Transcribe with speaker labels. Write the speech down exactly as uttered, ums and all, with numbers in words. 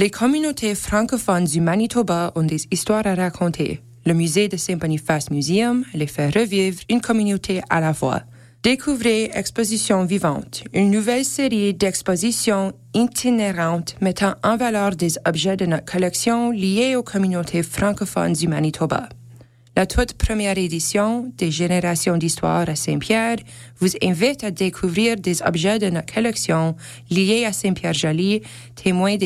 Speaker 1: Les communautés francophones du Manitoba ont des histoires à raconter. Le musée de Saint-Boniface Museum les fait revivre une communauté à la fois. Découvrez Exposition Vivante, une nouvelle série d'expositions itinérantes mettant en valeur des objets de notre collection liés aux communautés francophones du Manitoba. La toute première édition des Générations d'Histoire à Saint-Pierre vous invite à découvrir des objets de notre collection liés à Saint-Pierre-Joli, témoins des